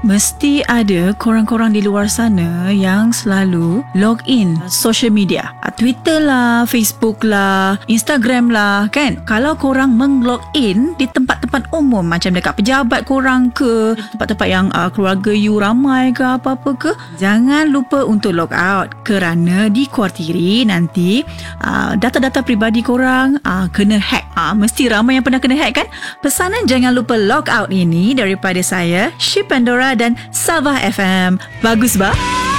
Mesti ada korang-korang di luar sana yang selalu log in social media. Twitter lah, Facebook lah, Instagram lah, kan? Kalau korang meng-log in di tempat-tempat umum macam dekat pejabat korang ke, tempat-tempat yang keluarga you ramai ke, apa-apa ke, jangan lupa untuk log out kerana dikuartiri nanti data-data peribadi korang kena hack. Mesti ramai yang pernah kena hack kan? Pesanan jangan lupa log out ini daripada saya, Syed Pandora dan Sabah FM. Bagus bah?